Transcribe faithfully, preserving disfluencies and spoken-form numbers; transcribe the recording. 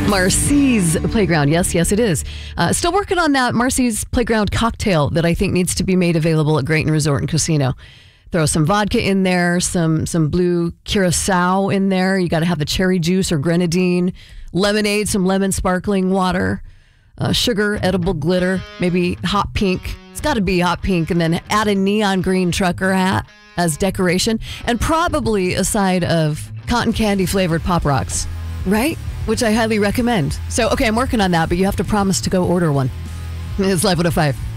Marcy's Playground. Yes, yes, it is. Uh, still working on that Marcy's Playground cocktail that I think needs to be made available at Grayton Resort and Casino. Throw some vodka in there, some some blue curacao in there. You got to have the cherry juice or grenadine, lemonade, some lemon sparkling water, uh, sugar, edible glitter, maybe hot pink. It's got to be hot pink, and then add a neon green trucker hat as decoration, and probably a side of cotton candy flavored Pop Rocks, right? Which I highly recommend. So, okay, I'm working on that, but you have to promise to go order one. It's Live one oh five.